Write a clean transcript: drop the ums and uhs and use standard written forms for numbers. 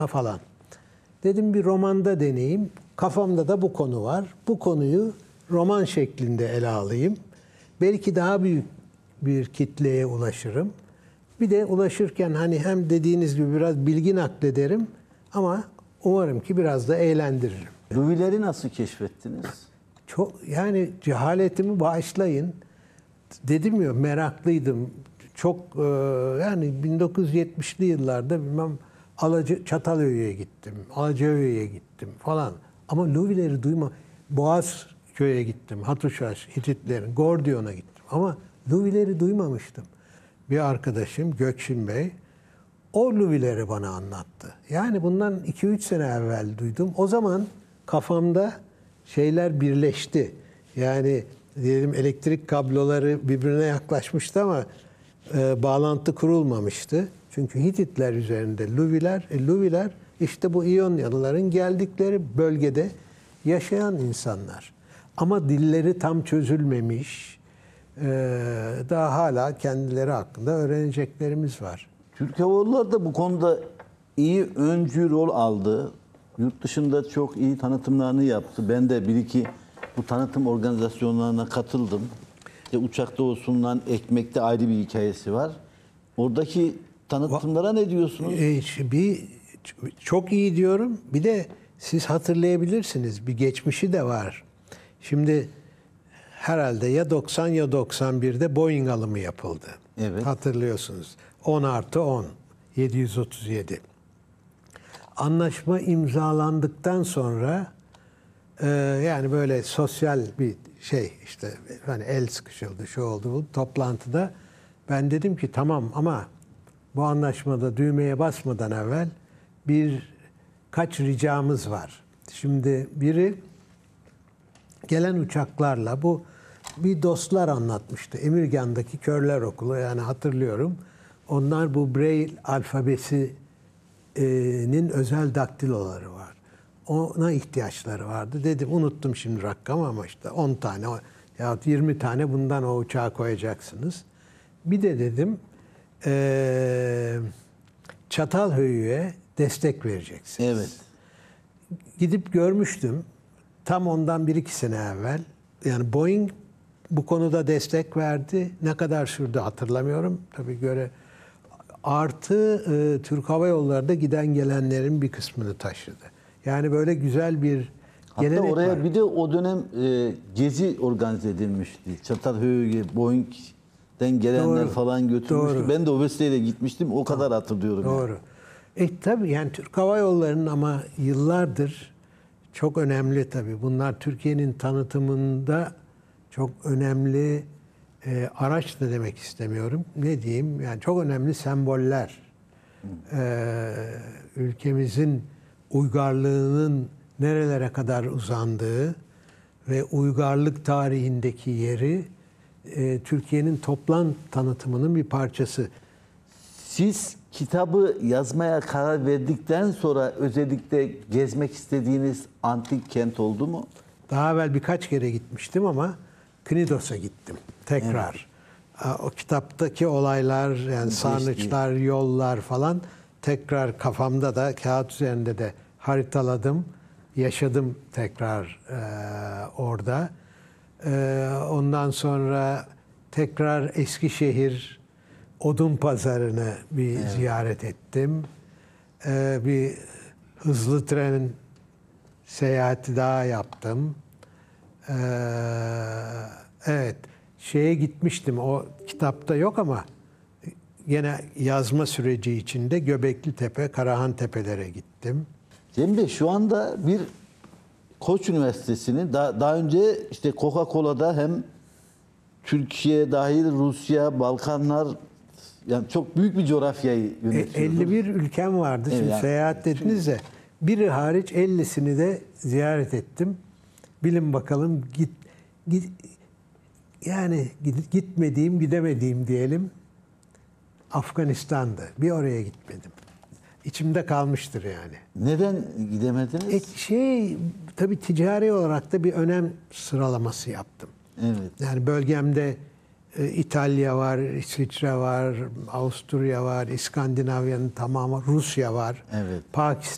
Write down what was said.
falan. Dedim bir romanda deneyeyim. Kafamda da bu konu var. Bu konuyu roman şeklinde ele alayım. Belki daha büyük bir kitleye ulaşırım. Bir de ulaşırken hani hem dediğiniz gibi biraz bilgi naklederim ama umarım ki biraz da eğlendiririm. Louis'leri nasıl keşfettiniz? Çok yani cehaletimi bağışlayın. Dedim ya meraklıydım. Çok yani 1970'li yıllarda bilmem Çatalhöyük'e gittim, Alacaköy'e gittim falan. Ama Louis'leri Boğazköy'e gittim, Hatuşaş, Hititlerin, Gordion'a gittim. Ama Louis'leri duymamıştım. Bir arkadaşım Gökşin Bey, o Louis'leri bana anlattı. Yani bundan 2-3 sene evvel duydum. O zaman kafamda şeyler birleşti. Yani diyelim elektrik kabloları birbirine yaklaşmıştı ama bağlantı kurulmamıştı. Çünkü Hititler üzerinde Louis'ler işte bu İyonyalıların geldikleri bölgede yaşayan insanlar. Ama dilleri tam çözülmemiş. Daha hala kendileri hakkında öğreneceklerimiz var. Türk Hava Yolları da bu konuda iyi öncü rol aldı. Yurt dışında çok iyi tanıtımlarını yaptı. Ben de bir iki bu tanıtım organizasyonlarına katıldım. İşte uçakta olsunlar, ekmekte ayrı bir hikayesi var. Oradaki tanıtımlara ne diyorsunuz? Çok iyi diyorum. Bir de siz hatırlayabilirsiniz. Bir geçmişi de var. Şimdi herhalde ya 90 ya 91'de Boeing alımı yapıldı. Evet. Hatırlıyorsunuz. 10+10, 737. Anlaşma imzalandıktan sonra yani böyle sosyal bir şey işte hani el sıkışıldı, şu oldu bu toplantıda. Ben dedim ki tamam ama bu anlaşmada düğmeye basmadan evvel birkaç ricamız var. Şimdi biri gelen uçaklarla bu bir dostlar anlatmıştı. Emirgan'daki Körler Okulu yani hatırlıyorum. Onlar bu Braille alfabesinin özel daktiloları var. Ona ihtiyaçları vardı. Dedim unuttum şimdi rakam ama işte 10 tane ya 20 tane bundan o uçağa koyacaksınız. Bir de dedim Çatalhöyük'e destek vereceksiniz. Evet. Gidip görmüştüm. Tam ondan 1-2 sene evvel. Yani Boeing bu konuda destek verdi. Ne kadar sürdü hatırlamıyorum. Tabii artı Türk Hava Yolları'da giden gelenlerin bir kısmını taşıdı. Yani böyle güzel bir gelenek Hatta oraya var. bir de o dönem gezi organize edilmişti. Çatalhöyük'e Boeing'den gelenler falan götürmüştü. Doğru. Ben de o vesileyle gitmiştim. O kadar hatırlıyorum. Doğru. Yani. Tabii yani Türk Hava Yolları'nın ama yıllardır çok önemli tabii. Bunlar Türkiye'nin tanıtımında çok önemli araç da demek istemiyorum. Ne diyeyim? Yani çok önemli semboller. Ülkemizin uygarlığının nerelere kadar uzandığı ve uygarlık tarihindeki yeri Türkiye'nin toplam tanıtımının bir parçası. Siz kitabı yazmaya karar verdikten sonra özellikle gezmek istediğiniz antik kent oldu mu? Daha evvel birkaç kere gitmiştim ama Knidos'a gittim tekrar. Evet. O kitaptaki olaylar yani sarnıçlar, yollar falan tekrar kafamda da kağıt üzerinde de haritaladım. Yaşadım tekrar orada. Ondan sonra tekrar Eskişehir Odun Pazarı'nı bir ziyaret ettim. Bir hızlı tren seyahati daha yaptım. Evet, şeye gitmiştim. O kitapta yok ama gene yazma süreci içinde Göbekli Tepe, Karahan Tepelere gittim. Cem Bey şu anda bir Koç Üniversitesi'nin daha önce işte Coca-Cola'da hem Türkiye dahil Rusya, Balkanlar yani çok büyük bir coğrafyayı yönetiyordu. 51 ülkem vardı. Evet, Şimdi yani, seyahat dediniz de biri hariç 50'sini de ziyaret ettim. Bilin bakalım gitmediğim, gidemediğim diyelim Afganistan'dı. Bir oraya gitmedim. İçimde kalmıştır yani. Neden gidemediniz? Tabii ticari olarak da bir önem sıralaması yaptım. Evet. Yani bölgemde İtalya var, İsviçre var, Avusturya var, İskandinavya'nın tamamı, Rusya var, Evet. Pakistan